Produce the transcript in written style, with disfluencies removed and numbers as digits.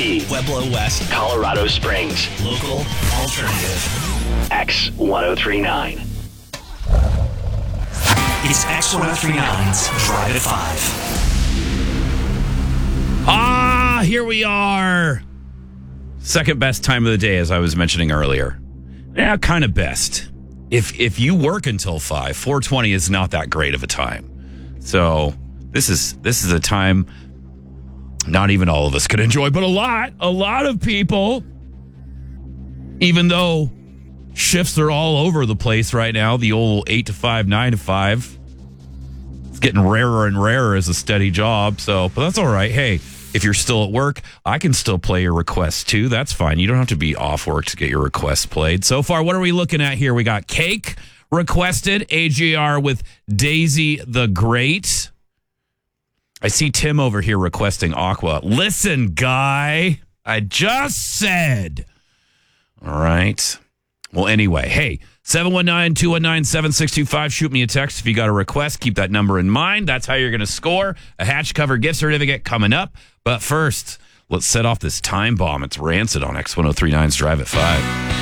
WTOP, Pueblo West, Colorado Springs, local alternative. X1039. It's X1039's Drive at 5. Here we are. Second best time of the day, as I was mentioning earlier. Yeah, kind of best. If you work until 5, 4:20 is not that great of a time. So this is a time not even all of us could enjoy, but a lot of people, even though shifts are all over the place right now, the old 8 to 5, 9 to 5, it's getting rarer and rarer as a steady job. So, but that's all right. Hey, if you're still at work, I can still play your requests too. That's fine. You don't have to be off work to get your requests played. So far, what are we looking at here? We got Cake requested, AJR with Daisy the Great. I see Tim over here requesting Aqua. Listen, guy, I just said. All right. Well, anyway, hey, 719-219-7625. Shoot me a text if you got a request. Keep that number in mind. That's how you're going to score. A Hatch Cover gift certificate coming up. But first, let's set off this time bomb. It's Rancid on X1039's Drive at 5.